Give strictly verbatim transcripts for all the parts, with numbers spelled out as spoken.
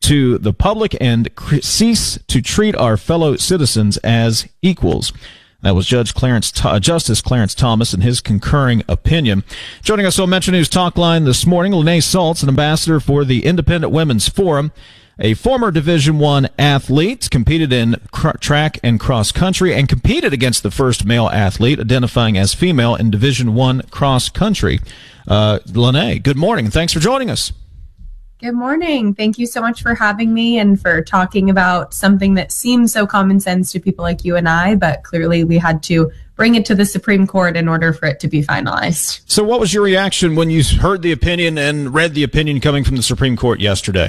to the public and cr- cease to treat our fellow citizens as equals. That was Judge Clarence, uh, Justice Clarence Thomas in his concurring opinion. Joining us on Metro News Talk Line this morning, Lene Saltz, an ambassador for the Independent Women's Forum, a former Division I athlete, competed in cr- track and cross country, and competed against the first male athlete identifying as female in Division I cross country. Uh, Lene, good morning, and thanks for joining us. Good morning. Thank you so much for having me and for talking about something that seems so common sense to people like you and I, but clearly we had to bring it to the Supreme Court in order for it to be finalized. So what was your reaction when you heard the opinion and read the opinion coming from the Supreme Court yesterday?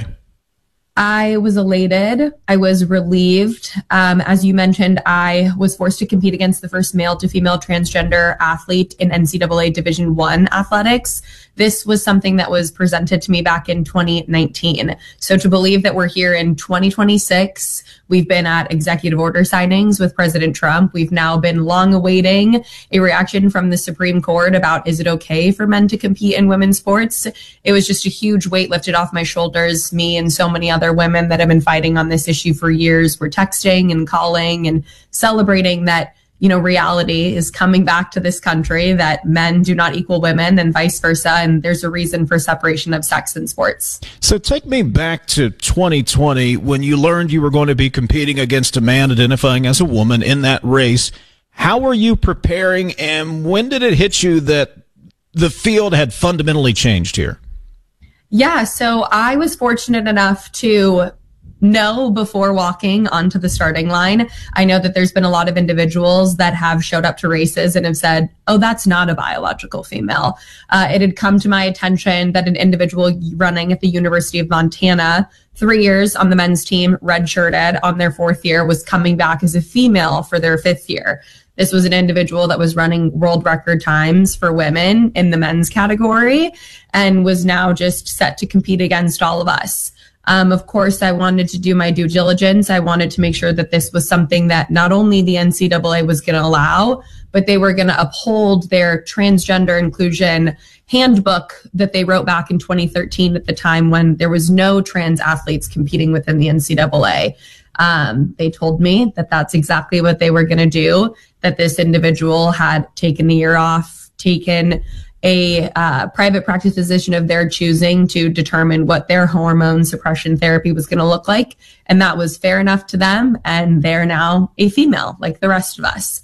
I was elated. I was relieved. Um, as you mentioned, I was forced to compete against the first male to female transgender athlete in N C double A Division I athletics. This was something that was presented to me back in twenty nineteen. So to believe that we're here in twenty twenty-six, we've been at executive order signings with President Trump. We've now been long awaiting a reaction from the Supreme Court about, is it okay for men to compete in women's sports? It was just a huge weight lifted off my shoulders. Me and so many other women that have been fighting on this issue for years were texting and calling and celebrating that, you know, reality is coming back to this country, that men do not equal women and vice versa. And there's a reason for separation of sex in sports. So take me back to twenty twenty when you learned you were going to be competing against a man identifying as a woman in that race. How were you preparing, and when did it hit you that the field had fundamentally changed here? Yeah, so I was fortunate enough to know before walking onto the starting line. I know that there's been a lot of individuals that have showed up to races and have said, oh, that's not a biological female. Uh, it had come to my attention that an individual running at the University of Montana, three years on the men's team, redshirted on their fourth year, was coming back as a female for their fifth year. This was an individual that was running world record times for women in the men's category and was now just set to compete against all of us. Um, of course, I wanted to do my due diligence. I wanted to make sure that this was something that not only the N C double A was going to allow, but they were going to uphold their transgender inclusion handbook that they wrote back in twenty thirteen at the time when there was no trans athletes competing within the N C double A. Um, they told me that that's exactly what they were going to do, that this individual had taken the year off, taken a uh, private practice physician of their choosing to determine what their hormone suppression therapy was going to look like. And that was fair enough to them. And they're now a female like the rest of us.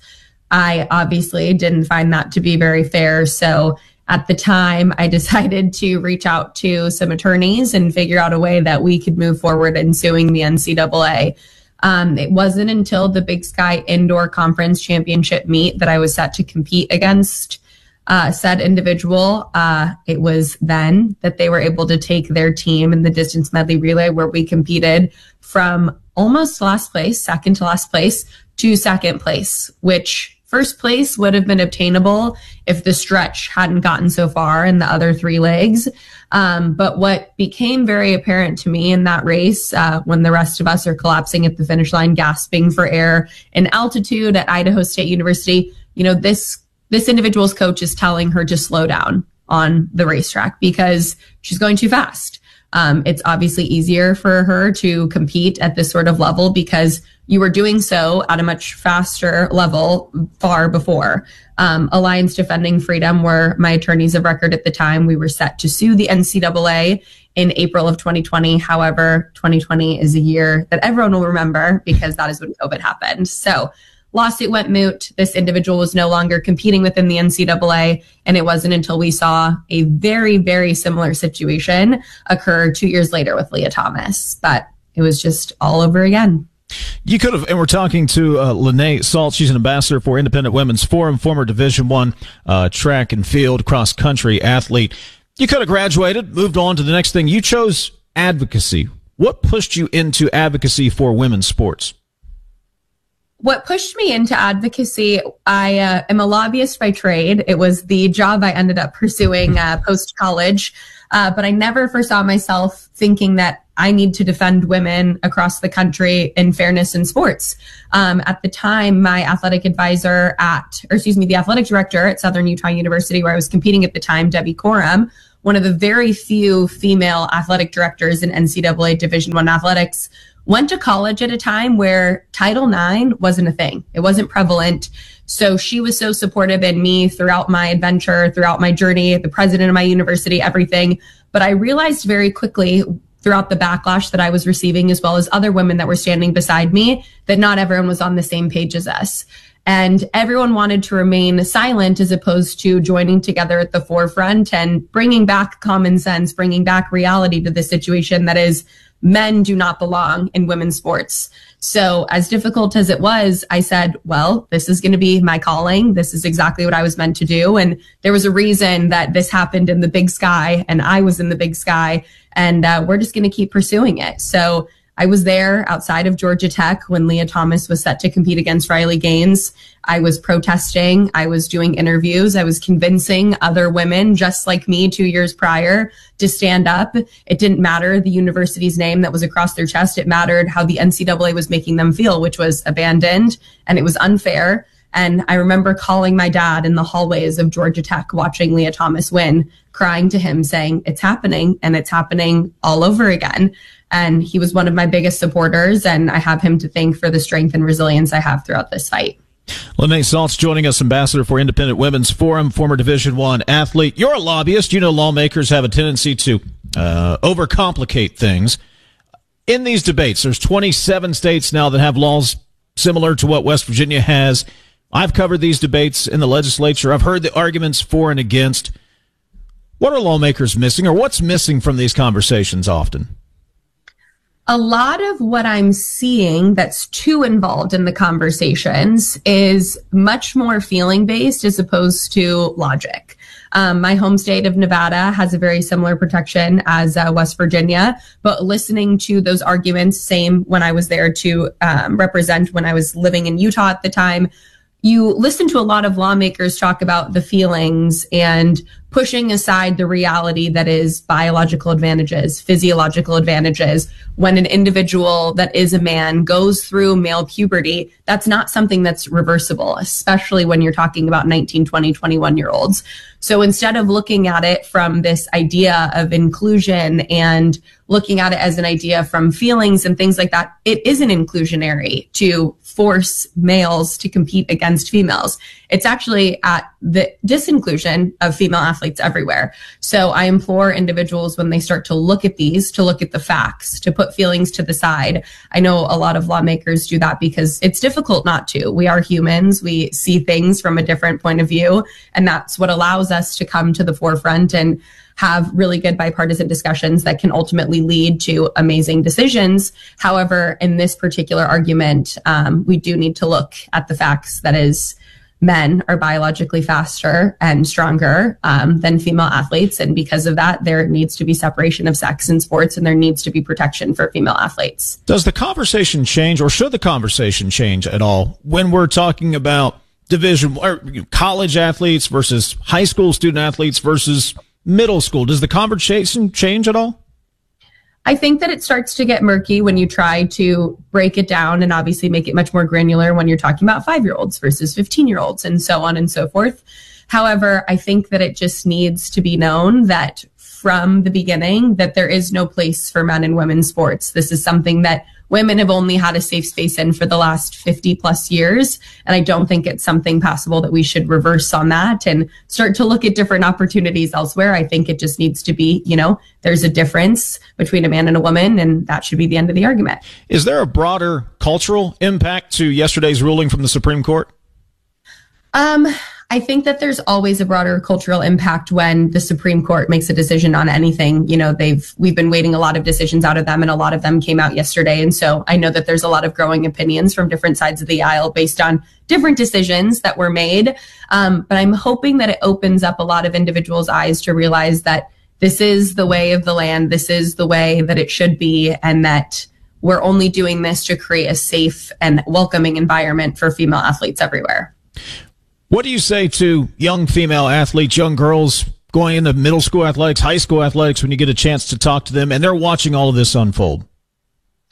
I obviously didn't find that to be very fair. So at the time, I decided to reach out to some attorneys and figure out a way that we could move forward in suing the N C double A. Um, it wasn't until the Big Sky Indoor Conference Championship meet that I was set to compete against uh, said individual. Uh, it was then that they were able to take their team in the distance medley relay, where we competed from almost last place, second to last place, to second place, which first place would have been obtainable if the stretch hadn't gotten so far in the other three legs. Um, but what became very apparent to me in that race, uh, when the rest of us are collapsing at the finish line, gasping for air in altitude at Idaho State University, you know, this this individual's coach is telling her to slow down on the racetrack because she's going too fast. Um, it's obviously easier for her to compete at this sort of level because you were doing so at a much faster level far before. Um, Alliance Defending Freedom were my attorneys of record at the time. We were set to sue the N C double A in April of twenty twenty. However, twenty twenty is a year that everyone will remember because that is when COVID happened. So lawsuit went moot. This individual was no longer competing within the N C double A, and it wasn't until we saw a very, very similar situation occur two years later with Leah Thomas. But it was just all over again. You could have, and we're talking to uh, Lene Saltz. She's an ambassador for Independent Women's Forum, former Division I uh, track and field cross country athlete. You could have graduated, moved on to the next thing. You chose advocacy. What pushed you into advocacy for women's sports? What pushed me into advocacy, I uh, am a lobbyist by trade. It was the job I ended up pursuing uh, post-college, uh, but I never foresaw myself thinking that I need to defend women across the country in fairness in sports. Um, at the time, my athletic advisor at, or excuse me, the athletic director at Southern Utah University, where I was competing at the time, Debbie Corum, one of the very few female athletic directors in N C double A Division One athletics, went to college at a time where Title nine wasn't a thing. It wasn't prevalent. So she was so supportive in me throughout my adventure, throughout my journey, the president of my university, everything. But I realized very quickly throughout the backlash that I was receiving, as well as other women that were standing beside me, that not everyone was on the same page as us. And everyone wanted to remain silent as opposed to joining together at the forefront and bringing back common sense, bringing back reality to the situation that is men do not belong in women's sports. So as difficult as it was, I said, well, this is going to be my calling. This is exactly what I was meant to do. And there was a reason that this happened in the big sky and I was in the big sky, and uh, we're just going to keep pursuing it. So I was there outside of Georgia Tech when Lia Thomas was set to compete against Riley Gaines. I was protesting. I was doing interviews. I was convincing other women just like me two years prior to stand up. It didn't matter the university's name that was across their chest. It mattered how the N C double A was making them feel, which was abandoned, and it was unfair. And I remember calling my dad in the hallways of Georgia Tech, watching Lia Thomas win, crying to him saying, it's happening, and it's happening all over again. And he was one of my biggest supporters, and I have him to thank for the strength and resilience I have throughout this fight. Lene Saltz joining us, ambassador for Independent Women's Forum, former Division One athlete. You're a lobbyist. You know lawmakers have a tendency to uh, overcomplicate things. In these debates, there's twenty-seven states now that have laws similar to what West Virginia has. I've covered these debates in the legislature. I've heard the arguments for and against. What are lawmakers missing, or what's missing from these conversations often? A lot of what I'm seeing that's too involved in the conversations is much more feeling based as opposed to logic. Um, my home state of Nevada has a very similar protection as uh, West Virginia, but listening to those arguments, same when I was there to um, represent when I was living in Utah at the time, you listen to a lot of lawmakers talk about the feelings and pushing aside the reality that is biological advantages, physiological advantages. When an individual that is a man goes through male puberty, that's not something that's reversible, especially when you're talking about nineteen, twenty, twenty-one year olds. So instead of looking at it from this idea of inclusion and looking at it as an idea from feelings and things like that, it isn't inclusionary to force males to compete against females. It's actually at the disinclusion of female athletes everywhere. So I implore individuals when they start to look at these, to look at the facts, to put feelings to the side. I know a lot of lawmakers do that because it's difficult not to. We are humans. We see things from a different point of view, and that's what allows us to come to the forefront and have really good bipartisan discussions that can ultimately lead to amazing decisions. However, in this particular argument, um, we do need to look at the facts. That is, men are biologically faster and stronger um, than female athletes. And because of that, there needs to be separation of sex in sports, and there needs to be protection for female athletes. Does the conversation change, or should the conversation change at all, when we're talking about division or college athletes versus high school student athletes versus middle school? Does the conversation change at all? I think that it starts to get murky when you try to break it down and obviously make it much more granular when you're talking about five-year-olds versus fifteen-year-olds and so on and so forth. However, I think that it just needs to be known that from the beginning that there is no place for men in women's sports. This is something that women have only had a safe space in for the last fifty plus years. And I don't think it's something possible that we should reverse on that and start to look at different opportunities elsewhere. I think it just needs to be, you know, there's a difference between a man and a woman, and that should be the end of the argument. Is there a broader cultural impact to yesterday's ruling from the Supreme Court? Um, I think that there's always a broader cultural impact when the Supreme Court makes a decision on anything. You know, they've we've been waiting a lot of decisions out of them, and a lot of them came out yesterday. And so I know that there's a lot of growing opinions from different sides of the aisle based on different decisions that were made. Um, but I'm hoping that it opens up a lot of individuals' eyes to realize that this is the way of the land. This is the way that it should be, and that we're only doing this to create a safe and welcoming environment for female athletes everywhere. What do you say to young female athletes, young girls going into middle school athletics, high school athletics, when you get a chance to talk to them and they're watching all of this unfold?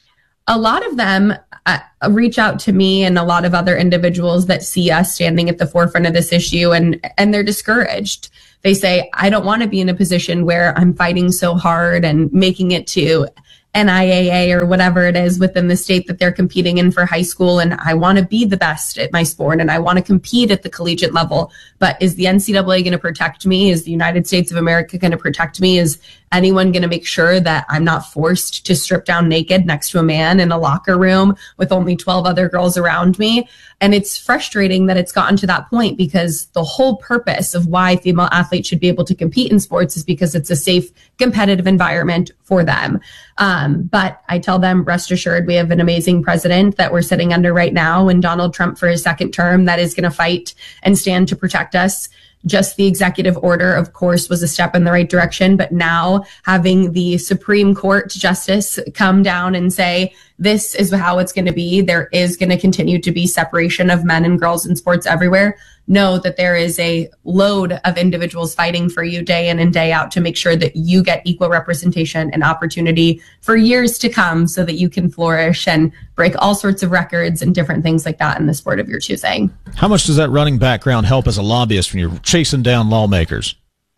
a lot of them uh, reach out to me and a lot of other individuals that see us standing at the forefront of this issue, and, and they're discouraged. They say, I don't want to be in a position where I'm fighting so hard and making it to N I A A or whatever it is within the state that they're competing in for high school. And I want to be the best at my sport and I want to compete at the collegiate level. But is the N C double A going to protect me? Is the United States of America going to protect me? Is anyone going to make sure that I'm not forced to strip down naked next to a man in a locker room with only twelve other girls around me? And it's frustrating that it's gotten to that point, because the whole purpose of why female athletes should be able to compete in sports is because it's a safe, competitive environment for them. Um, but I tell them, rest assured, we have an amazing president that we're sitting under right now, and Donald Trump for his second term, that is going to fight and stand to protect us. Just the executive order, of course, was a step in the right direction. But now having the Supreme Court justice come down and say, this is how it's going to be, there is going to continue to be separation of men and girls in sports everywhere. Know that there is a load of individuals fighting for you day in and day out to make sure that you get equal representation and opportunity for years to come, so that you can flourish and break all sorts of records and different things like that in the sport of your choosing. How much does that running background help as a lobbyist when you're chasing down lawmakers?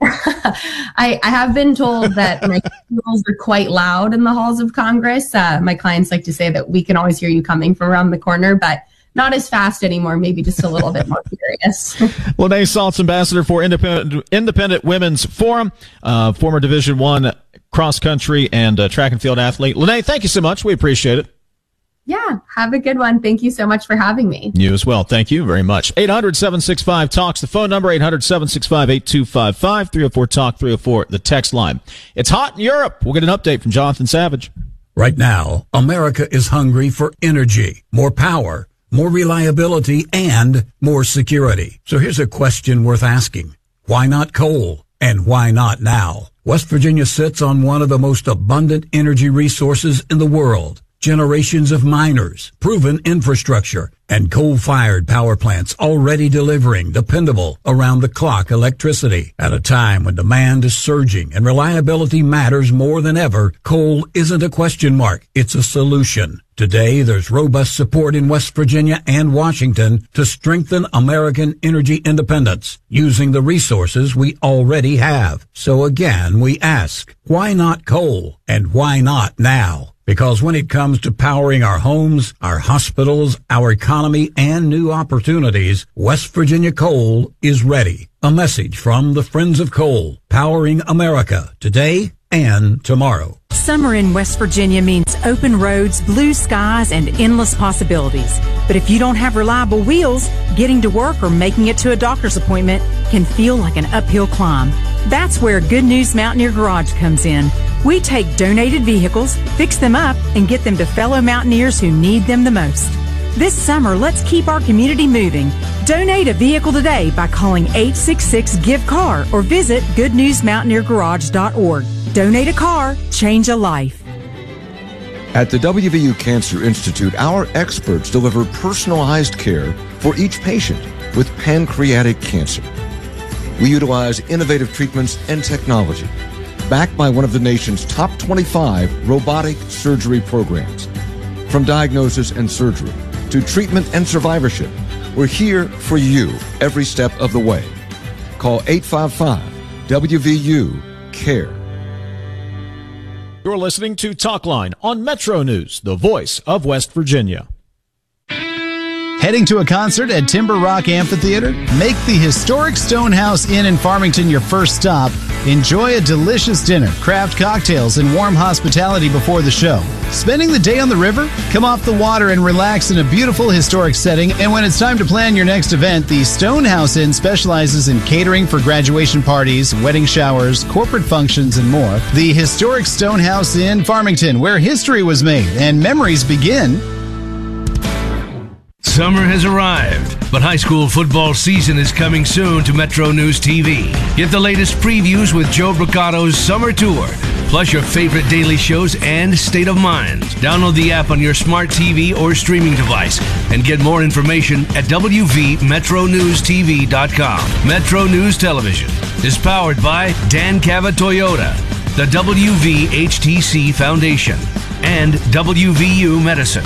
I, I have been told that my calls are quite loud in the halls of Congress. Uh, my clients like to say that we can always hear you coming from around the corner, but not as fast anymore, maybe just a little bit more furious. Lene Saltz, ambassador for Independent, Independent Women's Forum, uh, former Division One cross country and uh, track and field athlete. Lene, thank you so much. We appreciate it. Yeah, have a good one. Thank you so much for having me. You as well. Thank you very much. eight hundred, seven six five, talks, the phone number, eight hundred, seven six five, eight two five five, three oh four, talk, three oh four, the text line. It's hot in Europe. We'll get an update from Jonathan Savage. Right now, America is hungry for energy, more power, more reliability, and more security. So here's a question worth asking. Why not coal? And why not now? West Virginia sits on one of the most abundant energy resources in the world. Generations of miners, proven infrastructure, and coal-fired power plants already delivering dependable, around-the-clock electricity. At a time when demand is surging and reliability matters more than ever, coal isn't a question mark, it's a solution. Today, there's robust support in West Virginia and Washington to strengthen American energy independence using the resources we already have. So again, we ask, why not coal? And why not now? Because when it comes to powering our homes, our hospitals, our economy, and new opportunities, West Virginia Coal is ready. A message from the Friends of Coal, powering America today and tomorrow. Summer in West Virginia means open roads, blue skies, and endless possibilities. But if you don't have reliable wheels, getting to work or making it to a doctor's appointment can feel like an uphill climb. That's where Good News Mountaineer Garage comes in. We take donated vehicles, fix them up, and get them to fellow mountaineers who need them the most. This summer, let's keep our community moving. Donate a vehicle today by calling eight six six, give car or visit good news mountaineer garage dot org. Donate a car, change a life. At the W V U Cancer Institute, our experts deliver personalized care for each patient with pancreatic cancer. We utilize innovative treatments and technology, backed by one of the nation's top twenty-five robotic surgery programs. From diagnosis and surgery to treatment and survivorship, we're here for you every step of the way. Call eight five five W V U CARE. You're listening to Talkline on Metro News, the voice of West Virginia. Heading to a concert at Timber Rock Amphitheater? Make the historic Stonehouse Inn in Farmington your first stop. Enjoy a delicious dinner, craft cocktails, and warm hospitality before the show. Spending the day on the river? Come off the water and relax in a beautiful historic setting. And when it's time to plan your next event, the Stonehouse Inn specializes in catering for graduation parties, wedding showers, corporate functions, and more. The historic Stonehouse Inn Farmington, where history was made and memories begin. Summer has arrived, but high school football season is coming soon to Metro News T V. Get the latest previews with Joe Bricato's Summer Tour, plus your favorite daily shows and State of Mind. Download the app on your smart T V or streaming device and get more information at w v metro news t v dot com. Metro News Television is powered by Dan Cava Toyota, the W V H T C Foundation, and W V U Medicine.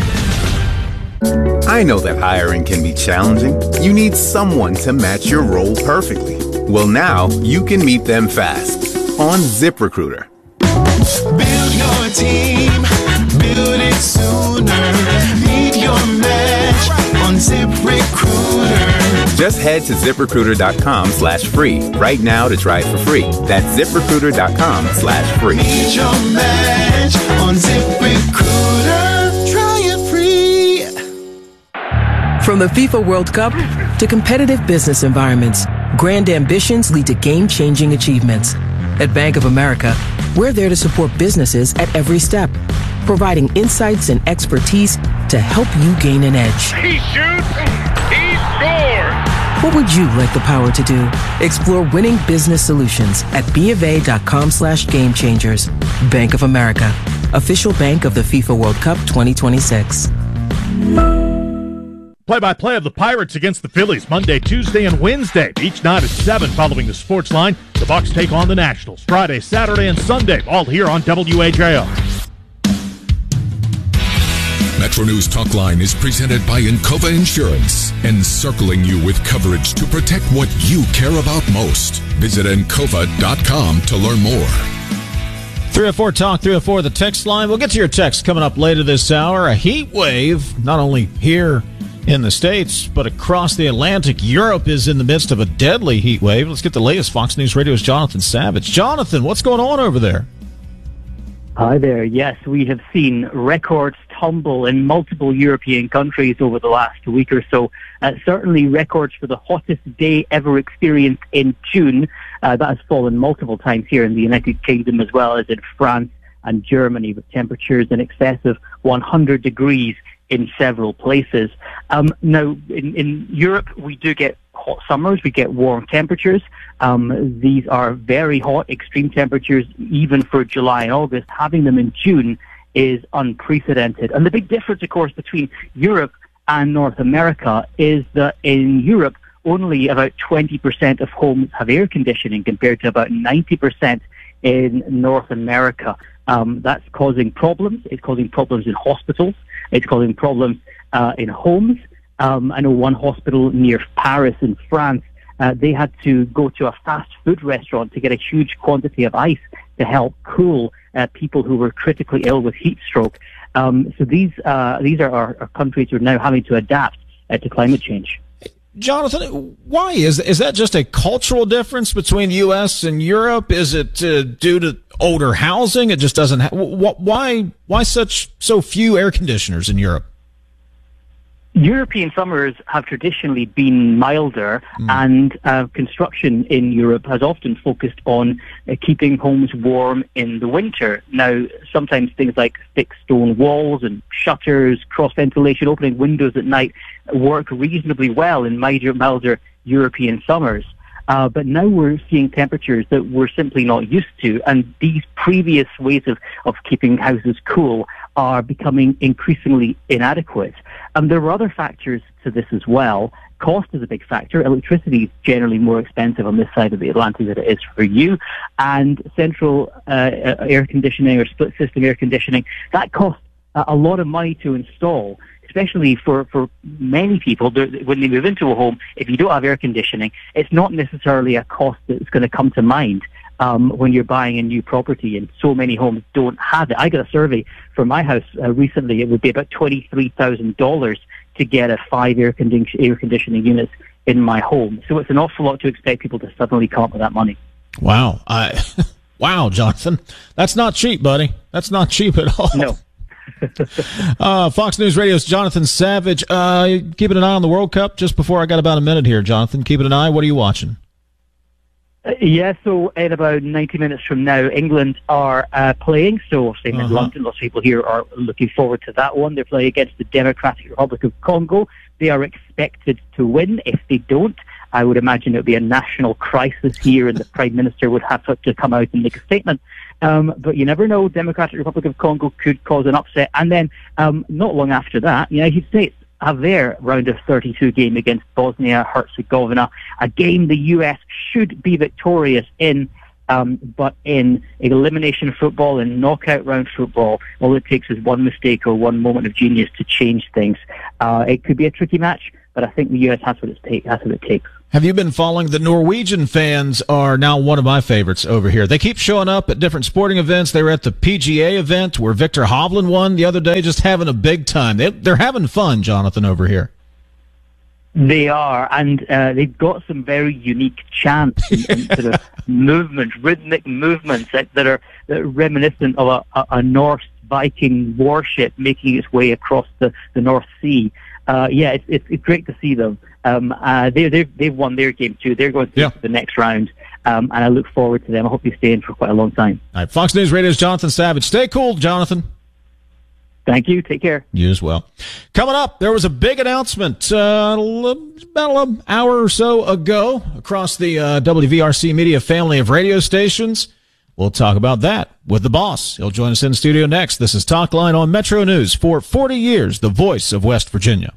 I know that hiring can be challenging. You need someone to match your role perfectly. Well, now you can meet them fast on ZipRecruiter. Build your team, build it sooner. Meet your match on ZipRecruiter. Just head to ZipRecruiter.com slash free right now to try it for free. That's ZipRecruiter.com slash free. Meet your match on ZipRecruiter. Try it free. From the FIFA World Cup to competitive business environments, grand ambitions lead to game-changing achievements. At Bank of America, we're there to support businesses at every step, providing insights and expertise to help you gain an edge. He shoots, he scores! What would you like the power to do? Explore winning business solutions at BofA.com slash game changers. Bank of America, official bank of the FIFA World Cup twenty twenty-six. Play-by-play of the Pirates against the Phillies, Monday, Tuesday, and Wednesday. Each night at seven following the Sports Line. The Bucs take on the Nationals Friday, Saturday, and Sunday, all here on W A J O. Metro News Talk Line is presented by Encova Insurance, encircling you with coverage to protect what you care about most. Visit Encova dot com to learn more. three oh four Talk, three oh four the text line. We'll get to your text coming up later this hour. A heat wave, not only here in the States, but across the Atlantic. Europe is in the midst of a deadly heat wave. Let's get the latest. Fox News Radio's Jonathan Savage. Jonathan, what's going on over there? Hi there. Yes, we have seen records tumble in multiple European countries over the last week or so. Uh, certainly records for the hottest day ever experienced in June. Uh, that has fallen multiple times here in the United Kingdom as well as in France and Germany, with temperatures in excess of one hundred degrees in several places. Um, now, in, in Europe, we do get hot summers, we get warm temperatures. Um, these are very hot, extreme temperatures, even for July and August. Having them in June is unprecedented. And the big difference, of course, between Europe and North America is that in Europe, only about twenty percent of homes have air conditioning compared to about ninety percent in North America. Um, that's causing problems. It's causing problems in hospitals. It's causing problems uh, in homes. Um, I know one hospital near Paris in France, uh, they had to go to a fast food restaurant to get a huge quantity of ice to help cool uh, people who were critically ill with heat stroke. Um, so these uh, these are our, our countries who are now having to adapt uh, to climate change. Jonathan, why is is that just a cultural difference between the U S and Europe? Is it uh, due to older housing? It just doesn't have. Why why such so few air conditioners in Europe? European summers have traditionally been milder, mm. and uh, construction in Europe has often focused on uh, keeping homes warm in the winter. Now, sometimes things like thick stone walls and shutters, cross ventilation, opening windows at night work reasonably well in milder, milder European summers. Uh, but now we're seeing temperatures that we're simply not used to, and these previous ways of, of keeping houses cool are becoming increasingly inadequate. And there are other factors to this as well. Cost is a big factor. Electricity is generally more expensive on this side of the Atlantic than it is for you. And central uh, air conditioning or split system air conditioning, that costs a lot of money to install, especially for, for many people. When they move into a home, if you don't have air conditioning, it's not necessarily a cost that's going to come to mind um, when you're buying a new property, and so many homes don't have it. I got a survey for my house uh, recently. It would be about twenty-three thousand dollars to get a five air, condi- air conditioning units in my home. So it's an awful lot to expect people to suddenly come up with that money. Wow. I, wow, Jonathan. That's not cheap, buddy. That's not cheap at all. No. uh, Fox News Radio's Jonathan Savage. Uh, keeping an eye on the World Cup just before I got about a minute here, Jonathan. Keeping an eye. What are you watching? Uh, yeah, so in about ninety minutes from now, England are uh, playing. So I'm uh-huh. in London. Lots of people here are looking forward to that one. They're playing against the Democratic Republic of Congo. They are expected to win. If they don't, I would imagine it would be a national crisis here, and the Prime Minister would have to come out and make a statement. Um, but you never know. Democratic Republic of Congo could cause an upset. And then um, not long after that, the United States have their round of thirty-two game against Bosnia-Herzegovina, a game the U S should be victorious in. Um, but in elimination football and knockout round football, all it takes is one mistake or one moment of genius to change things. Uh, it could be a tricky match, but I think the U S has what it takes. Has what it takes. Have you been following? The Norwegian fans are now one of my favorites over here. They keep showing up at different sporting events. They were at the P G A event where Victor Hovland won the other day, just having a big time. They, they're having fun, Jonathan, over here. They are, and uh, they've got some very unique chants and, and sort of movements, rhythmic movements that, that, are, that are reminiscent of a, a, a Norse Viking warship making its way across the, the North Sea. Uh, yeah, it's, it's, it's great to see them. Um, uh, they, they've, they've won their game too. They're going to yeah. the next round, um, and I look forward to them. I hope you stay in for quite a long time. All right, Fox News Radio's Jonathan Savage. Stay cool, Jonathan. Thank you. Take care. You as well. Coming up, there was a big announcement uh, about an hour or so ago across the uh, W V R C Media family of radio stations. We'll talk about that with the boss. He'll join us in the studio next. This is Talk Line on Metro News. For forty years, the voice of West Virginia.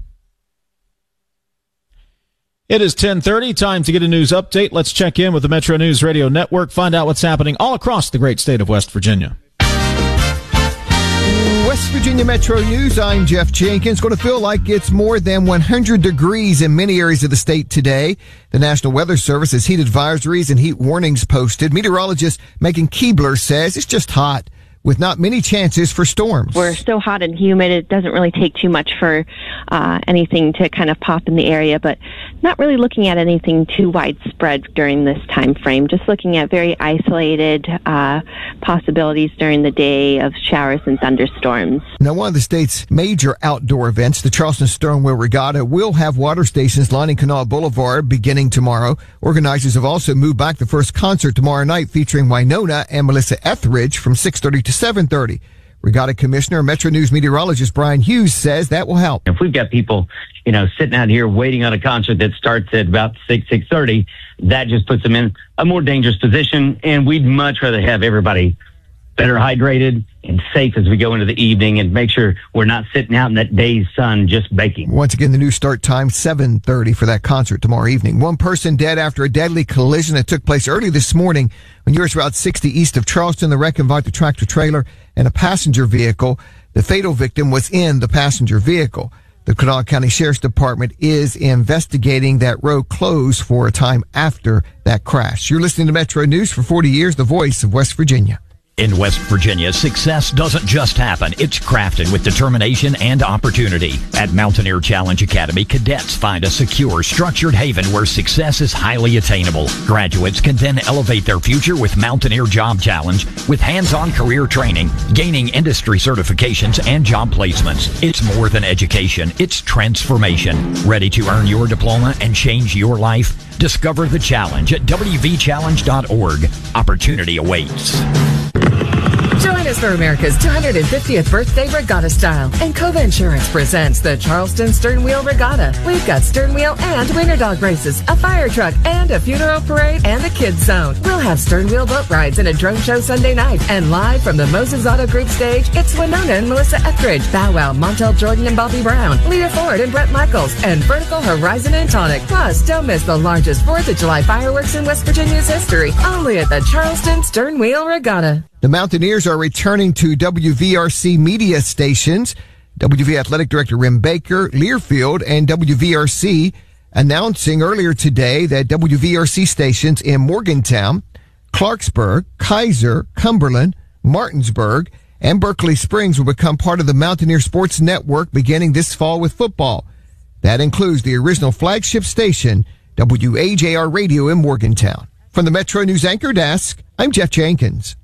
It is ten thirty. Time to get a news update. Let's check in with the Metro News Radio Network. Find out what's happening all across the great state of West Virginia. West Virginia Metro News, I'm Jeff Jenkins. Going to feel like it's more than one hundred degrees in many areas of the state today. The National Weather Service has heat advisories and heat warnings posted. Meteorologist Megan Keebler says it's just hot, with not many chances for storms. We're so hot and humid, it doesn't really take too much for uh, anything to kind of pop in the area, but not really looking at anything too widespread during this time frame. Just looking at very isolated uh, possibilities during the day of showers and thunderstorms. Now, one of the state's major outdoor events, the Charleston Stern Wheel Regatta, will have water stations lining Canal Boulevard beginning tomorrow. Organizers have also moved back the first concert tomorrow night featuring Winona and Melissa Etheridge from six thirty to seven thirty. Regatta Commissioner, Metro News meteorologist Brian Hughes says that will help. If we've got people, you know, sitting out here waiting on a concert that starts at about six, six thirty, that just puts them in a more dangerous position, and we'd much rather have everybody better hydrated and safe as we go into the evening and make sure we're not sitting out in that day's sun just baking. Once again, the new start time, seven thirty for that concert tomorrow evening. One person dead after a deadly collision that took place early this morning on U S Route sixty east of Charleston. The wreck involved a tractor trailer and a passenger vehicle. The fatal victim was in the passenger vehicle. The Kanawha County Sheriff's Department is investigating that road closed for a time after that crash. You're listening to Metro News for forty years, the voice of West Virginia. In West Virginia, success doesn't just happen. It's crafted with determination and opportunity. At Mountaineer Challenge Academy, cadets find a secure, structured haven where success is highly attainable. Graduates can then elevate their future with Mountaineer Job Challenge with hands-on career training, gaining industry certifications, and job placements. It's more than education. It's transformation. Ready to earn your diploma and change your life? Discover the challenge at w v challenge dot org. Opportunity awaits. Join us for America's two hundred fiftieth birthday regatta style. And Cova Insurance presents the Charleston Stern Wheel Regatta. We've got stern wheel and winter dog races, a fire truck, and a funeral parade, and a kids zone. We'll have stern wheel boat rides and a drone show Sunday night. And live from the Moses Auto Group stage, it's Winona and Melissa Etheridge, Bow Wow, Montel Jordan and Bobby Brown, Leah Ford and Brett Michaels, and Vertical Horizon and Tonic. Plus, don't miss the largest fourth of July fireworks in West Virginia's history. Only at the Charleston Stern Wheel Regatta. The Mountaineers are returning to W V R C media stations. W V Athletic Director Rim Baker, Learfield, and W V R C announcing earlier today that W V R C stations in Morgantown, Clarksburg, Kaiser, Cumberland, Martinsburg, and Berkeley Springs will become part of the Mountaineer Sports Network beginning this fall with football. That includes the original flagship station, W A J R Radio in Morgantown. From the Metro News Anchor Desk, I'm Jeff Jenkins.